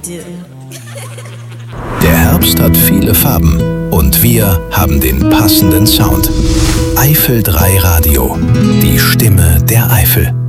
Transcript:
do. Der Herbst hat viele Farben und wir haben den passenden Sound. Eifel 3 Radio, die Stimme der Eifel.